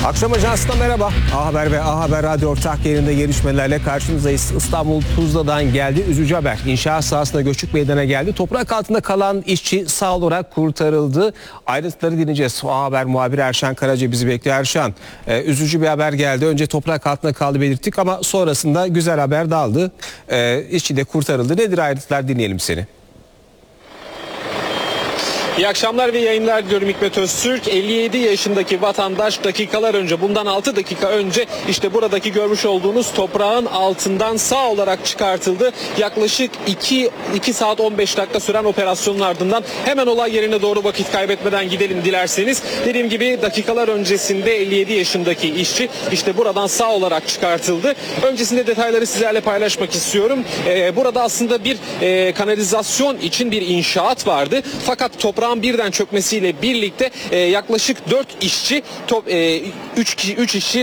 Akşam Ajansı'na merhaba. A Haber ve A Haber Radyo ortak yayınında gelişmelerle karşınızdayız. İstanbul Tuzla'dan geldi üzücü haber. İnşaat sahasına göçük meydana geldi. Toprak altında kalan işçi sağ olarak kurtarıldı. Ayrıntıları dinleyeceğiz. A Haber muhabiri Erşan Karaca bizi bekliyor. Erşan, üzücü bir haber geldi. Önce toprak altında kaldı belirttik ama sonrasında güzel haber daldı. İşçi de kurtarıldı. Nedir ayrıntılar, dinleyelim seni. İyi akşamlar ve yayınlar diliyorum Hikmet Öztürk. 57 yaşındaki vatandaş dakikalar önce, bundan 6 dakika önce işte buradaki görmüş olduğunuz toprağın altından sağ olarak çıkartıldı. Yaklaşık 2 saat 15 dakika süren operasyonun ardından hemen olay yerine doğru vakit kaybetmeden gidelim dilerseniz. Dediğim gibi dakikalar öncesinde 57 yaşındaki işçi işte buradan sağ olarak çıkartıldı. Öncesinde detayları sizlerle paylaşmak istiyorum. Burada aslında bir kanalizasyon için bir inşaat vardı. Fakat toprağın birden çökmesiyle birlikte yaklaşık 4 işçi, 3 işçi